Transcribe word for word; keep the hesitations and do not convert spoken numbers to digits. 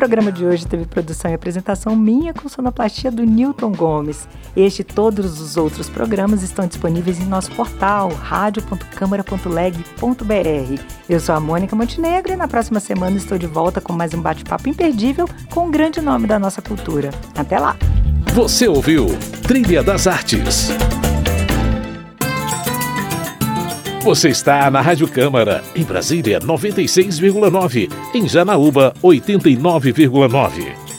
programa de hoje teve produção e apresentação minha com sonoplastia do Newton Gomes. Este e todos os outros programas estão disponíveis em nosso portal rádio ponto câmara ponto leg ponto br. Eu sou a Mônica Montenegro e na próxima semana estou de volta com mais um bate-papo imperdível com um grande nome da nossa cultura. Até lá! Você ouviu Trilha das Artes. Você está na Rádio Câmara, em Brasília noventa e seis vírgula nove, em Janaúba oitenta e nove vírgula nove.